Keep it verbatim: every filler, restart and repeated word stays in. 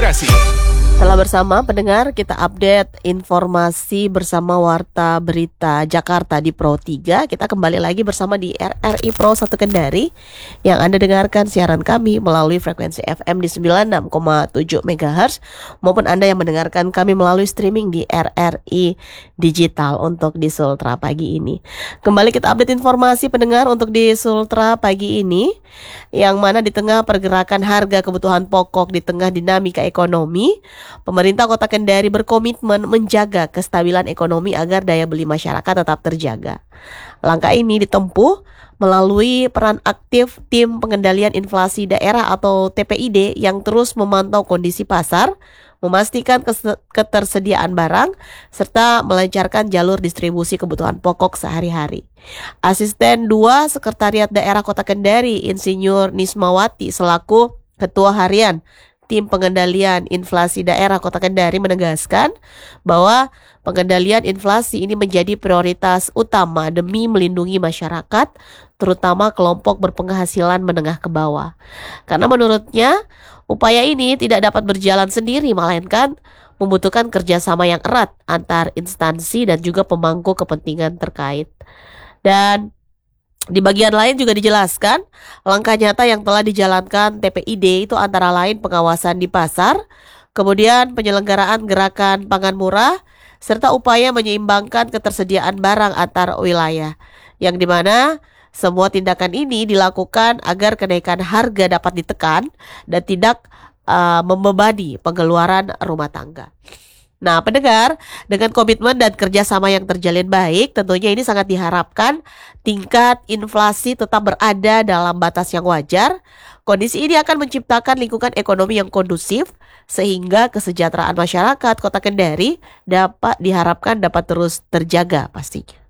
Bekasi. Telah bersama pendengar, kita update informasi bersama Warta Berita Jakarta di Pro tiga. Kita kembali lagi bersama di R R I Pro satu Kendari, yang Anda dengarkan siaran kami melalui frekuensi F M di sembilan puluh enam koma tujuh megahertz, maupun Anda yang mendengarkan kami melalui streaming di R R I Digital untuk di Sultra pagi ini. Kembali kita update informasi pendengar untuk di Sultra pagi ini, yang mana di tengah pergerakan harga kebutuhan pokok di tengah dinamika ekonomi, pemerintah Kota Kendari berkomitmen menjaga kestabilan ekonomi agar daya beli masyarakat tetap terjaga. Langkah ini ditempuh melalui peran aktif Tim Pengendalian Inflasi Daerah atau T P I D yang terus memantau kondisi pasar, memastikan ketersediaan barang, serta melancarkan jalur distribusi kebutuhan pokok sehari-hari. Asisten dua Sekretariat Daerah Kota Kendari, Insinyur Nismawati, selaku Ketua Harian Tim Pengendalian Inflasi Daerah Kota Kendari, menegaskan bahwa pengendalian inflasi ini menjadi prioritas utama demi melindungi masyarakat, terutama kelompok berpenghasilan menengah ke bawah. Karena menurutnya, upaya ini tidak dapat berjalan sendiri, melainkan membutuhkan kerjasama yang erat antar instansi dan juga pemangku kepentingan terkait. Dan di bagian lain juga dijelaskan, langkah nyata yang telah dijalankan T P I D itu antara lain pengawasan di pasar, kemudian penyelenggaraan gerakan pangan murah, serta upaya menyeimbangkan ketersediaan barang antar wilayah, yang dimana semua tindakan ini dilakukan agar kenaikan harga dapat ditekan dan tidak uh, membebani pengeluaran rumah tangga. Nah, pendengar, dengan komitmen dan kerjasama yang terjalin baik, tentunya ini sangat diharapkan tingkat inflasi tetap berada dalam batas yang wajar. Kondisi ini akan menciptakan lingkungan ekonomi yang kondusif, sehingga kesejahteraan masyarakat Kota Kendari dapat diharapkan dapat terus terjaga pastinya.